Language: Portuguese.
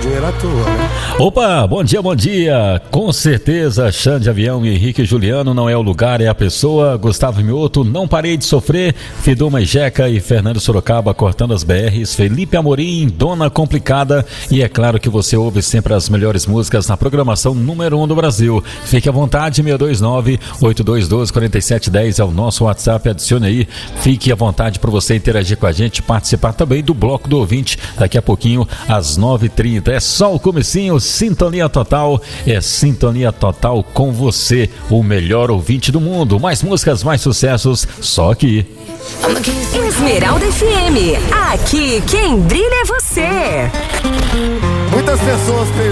dinheiro à toa, né? Opa, bom dia. Com certeza, Xande Avião e Henrique Juliano não é o lugar, é a pessoa. Gustavo Mioto, Não Parei de Sofrer. Fiduma e Jeca e Fernando Sorocaba cortando as BRs. Felipe Amorim, Dona Complicada. E é claro que você ouve sempre as melhores músicas na programação número 1 do Brasil. Fique à vontade, 629-8212-4710 é o nosso WhatsApp, adicione aí. Fique à vontade para você interagir com a gente, participar também do Bloco do Ouvinte, daqui a pouquinho às 9h30. É só o comecinho, Sintonia Total, é Sintonia Total com você, o melhor ouvinte do mundo. Mais músicas, mais sucessos, só aqui. Esmeralda FM, aqui quem brilha é você. Muitas pessoas têm